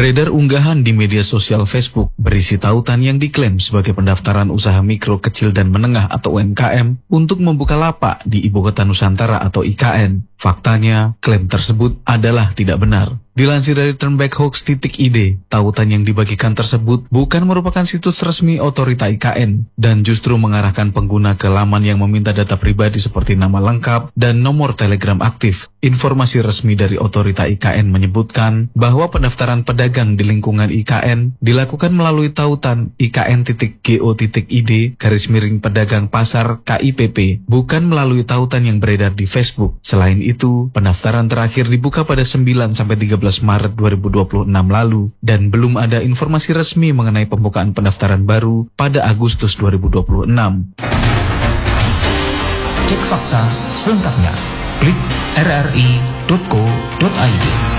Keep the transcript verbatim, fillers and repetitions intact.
Beredar unggahan di media sosial Facebook berisi tautan yang diklaim sebagai pendaftaran usaha mikro, kecil, dan menengah atau U M K M untuk membuka lapak di Ibu Kota Nusantara atau I K N. Faktanya, klaim tersebut adalah tidak benar. Dilansir dari turnbackhoax.id, tautan yang dibagikan tersebut bukan merupakan situs resmi otorita I K N dan justru mengarahkan pengguna ke laman yang meminta data pribadi seperti nama lengkap dan nomor telegram aktif. Informasi resmi dari otorita I K N menyebutkan bahwa pendaftaran pedagang di lingkungan I K N dilakukan melalui tautan I K N.go.id garis miring pedagang pasar K I P P, bukan melalui tautan yang beredar di Facebook. Selain itu, pendaftaran terakhir dibuka pada sembilan sampai tiga belas Maret dua ribu dua puluh enam lalu dan belum ada informasi resmi mengenai pembukaan pendaftaran baru pada Agustus dua ribu dua puluh enam. Cek fakta selengkapnya. Klik r r i titik co titik i d.